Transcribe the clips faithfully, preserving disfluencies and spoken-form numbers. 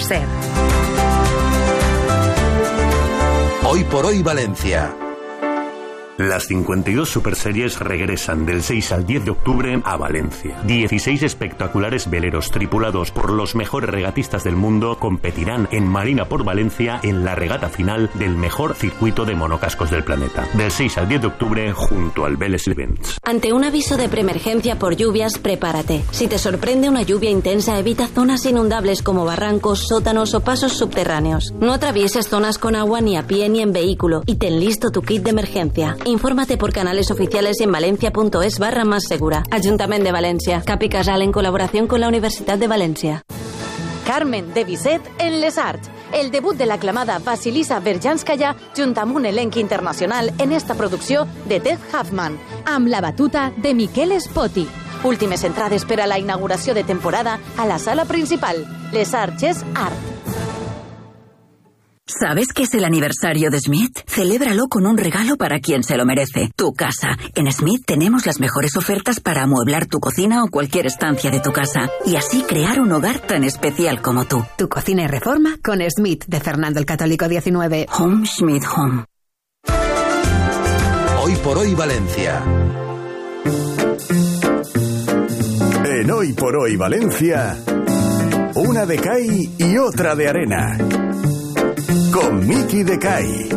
SER. Hoy por hoy Valencia. Las cincuenta y dos superseries regresan del seis al diez de octubre a Valencia. dieciséis espectaculares veleros tripulados por los mejores regatistas del mundo competirán en Marina por Valencia en la regata final del mejor circuito de monocascos del planeta. Del seis al diez de octubre junto al Vélez Events. Ante un aviso de preemergencia por lluvias, prepárate. Si te sorprende una lluvia intensa, evita zonas inundables como barrancos, sótanos o pasos subterráneos. No atravieses zonas con agua ni a pie ni en vehículo y ten listo tu kit de emergencia. Infórmate por canales oficiales en valencia.es barra más segura. Ayuntamiento de Valencia. Capi Casal en colaboración con la Universidad de Valencia. Carmen de Bizet en Les Arts. El debut de l'aclamada Vasilisa Berjanskaya junt amb un elenc internacional en esta producció de Ted Huffman. Amb la batuta de Miquel Spoti. Últimes entrades per a la inauguració de temporada a la sala principal. Les Arts és art. ¿Sabes qué es el aniversario de Smith? Celébralo con un regalo para quien se lo merece. Tu casa. En Smith tenemos las mejores ofertas para amueblar tu cocina o cualquier estancia de tu casa. Y así crear un hogar tan especial como tú. Tu cocina y reforma con Smith, de Fernando el Católico diecinueve. Home Smith Home. Hoy por hoy Valencia. En Hoy por hoy Valencia, una de cal y otra de arena. Con Miki de Cai.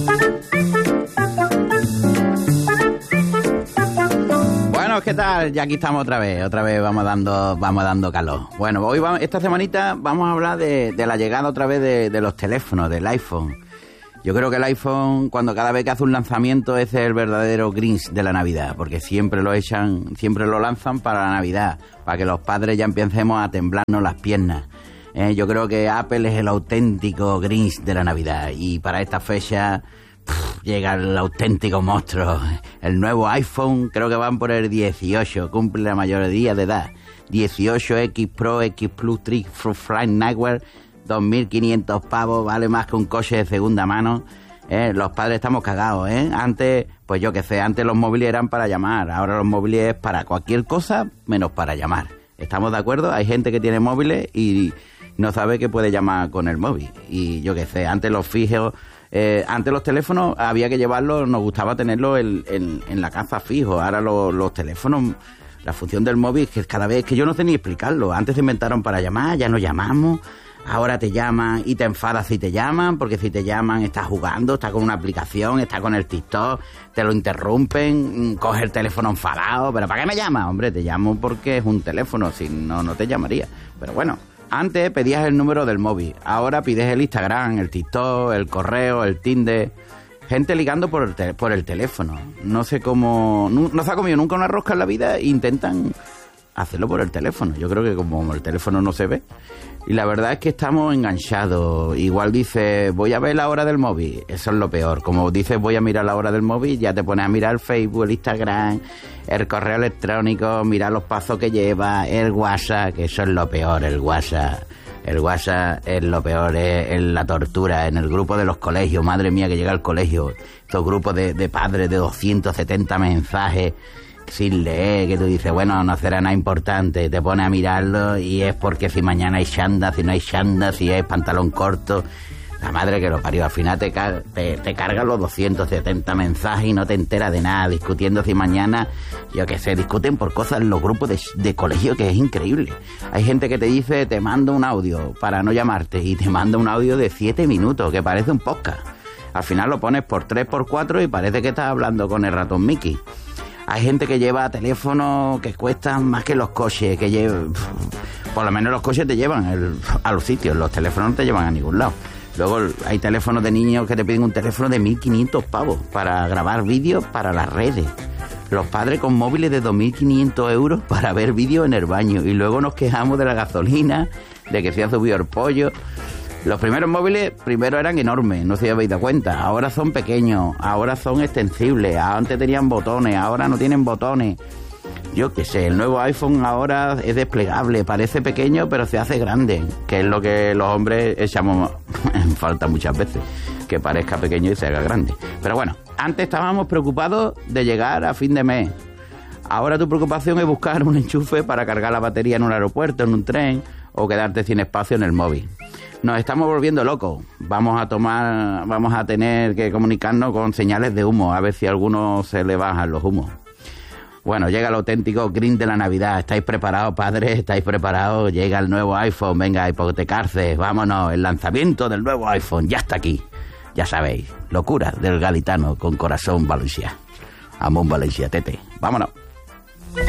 Bueno, ¿qué tal? Ya aquí estamos otra vez, otra vez vamos dando, vamos dando calor. Bueno, hoy vamos, esta semanita vamos a hablar de, de la llegada otra vez de, de los teléfonos, del iPhone. Yo creo que el iPhone, cuando cada vez que hace un lanzamiento, ese es el verdadero Grinch de la Navidad, porque siempre lo echan, siempre lo lanzan para la Navidad, para que los padres ya empecemos a temblarnos las piernas. Eh, yo creo que Apple es el auténtico Grinch de la Navidad y para esta fecha pff, llega el auténtico monstruo. El nuevo iPhone, creo que van por el dieciocho, cumple la mayoría de edad. dieciocho X Pro, X Plus, Trick, Flight Network, dos mil quinientos pavos, vale más que un coche de segunda mano. Eh, los padres estamos cagados, ¿eh? Antes, pues yo qué sé, antes los móviles eran para llamar, ahora los móviles es para cualquier cosa menos para llamar. ¿Estamos de acuerdo? Hay gente que tiene móviles y no sabe que puede llamar con el móvil. Y yo qué sé, antes los fijos, eh, antes los teléfonos había que llevarlos, nos gustaba tenerlos en, en, en la casa fijo. Ahora los, los teléfonos, la función del móvil es que cada vez, que yo no sé ni explicarlo. Antes se inventaron para llamar, ya no llamamos. Ahora te llaman y te enfadas si te llaman, porque si te llaman estás jugando, estás con una aplicación, estás con el TikTok, te lo interrumpen, coge el teléfono enfadado. ¿Pero para qué me llamas? Hombre, te llamo porque es un teléfono, si no, no te llamaría. Pero bueno, antes pedías el número del móvil, ahora pides el Instagram, el TikTok, el correo, el Tinder. Gente ligando por el, te- por el teléfono. No sé cómo... No, no se ha comido nunca una rosca en la vida e intentan hacerlo por el teléfono. Yo creo que como el teléfono no se ve. Y la verdad es que estamos enganchados. Igual dices, voy a ver la hora del móvil. Eso es lo peor. Como dices, voy a mirar la hora del móvil, ya te pones a mirar el Facebook, el Instagram, el correo electrónico, mirar los pasos que lleva, el WhatsApp, que eso es lo peor, el WhatsApp. El WhatsApp es lo peor, es, es la tortura. En el grupo de los colegios, madre mía, que llega al colegio, estos grupos de, de padres de doscientos setenta mensajes sin leer, que tú dices, bueno, no será nada importante, te pones a mirarlo y es porque si mañana hay chanda, si no hay chanda, si es pantalón corto, la madre que lo parió, al final te, car- te, te cargan los doscientos setenta mensajes y no te enteras de nada, discutiendo si mañana, yo qué sé, discuten por cosas en los grupos de, de colegio, que es increíble. Hay gente que te dice, te mando un audio para no llamarte, y te manda un audio de siete minutos, que parece un podcast. Al final lo pones por tres, por cuatro y parece que estás hablando con el ratón Mickey. Hay gente que lleva teléfonos que cuestan más que los coches, que lleva, por lo menos los coches te llevan el, a los sitios, los teléfonos no te llevan a ningún lado. Luego hay teléfonos de niños que te piden un teléfono de mil quinientos pavos para grabar vídeos para las redes. Los padres con móviles de dos mil quinientos euros para ver vídeos en el baño. Y luego nos quejamos de la gasolina, de que se ha subido el pollo. Los primeros móviles primero eran enormes, no sé si habéis dado cuenta. Ahora son pequeños, ahora son extensibles. Antes tenían botones, ahora no tienen botones. Yo qué sé, el nuevo iPhone ahora es desplegable, parece pequeño pero se hace grande, que es lo que los hombres echamos en falta muchas veces, que parezca pequeño y se haga grande. Pero bueno, antes estábamos preocupados de llegar a fin de mes. Ahora tu preocupación es buscar un enchufe para cargar la batería en un aeropuerto, en un tren, o quedarte sin espacio en el móvil. Nos estamos volviendo locos. Vamos a tomar, vamos a tener que comunicarnos con señales de humo, a ver si a alguno se le bajan los humos. Bueno, llega el auténtico green de la Navidad. ¿Estáis preparados, padres? ¿Estáis preparados? Llega el nuevo iPhone. Venga, hipotecarse. Vámonos. El lanzamiento del nuevo iPhone ya está aquí. Ya sabéis, locura del gaditano con corazón valenciano. Amón Valencia, tete. Vámonos.